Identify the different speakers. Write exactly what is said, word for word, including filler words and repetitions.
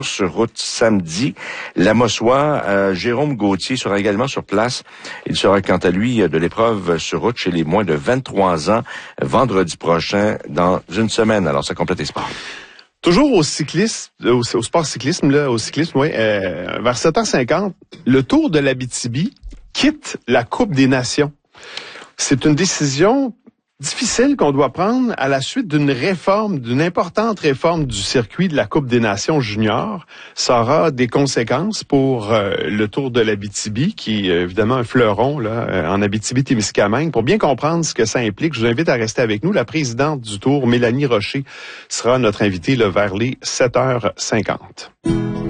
Speaker 1: sur route samedi. La Mossoie, euh, Jérôme Gauthier sera également sur place. Il sera quant à lui de l'épreuve sur route chez les moins de vingt-trois ans vendredi prochain dans une semaine. Alors, ça complète les sports.
Speaker 2: Toujours au cyclisme, au, au sport cyclisme, là, au cyclisme, oui, euh, vers sept heures cinquante, le Tour de l'Abitibi quitte la Coupe des Nations. C'est une décision difficile qu'on doit prendre à la suite d'une réforme, d'une importante réforme du circuit de la Coupe des Nations juniors. Ça aura des conséquences pour euh, le Tour de l'Abitibi, qui est évidemment un fleuron là, euh, en Abitibi-Témiscamingue. Pour bien comprendre ce que ça implique, je vous invite à rester avec nous. La présidente du Tour, Mélanie Rocher, sera notre invitée là, vers les sept heures cinquante.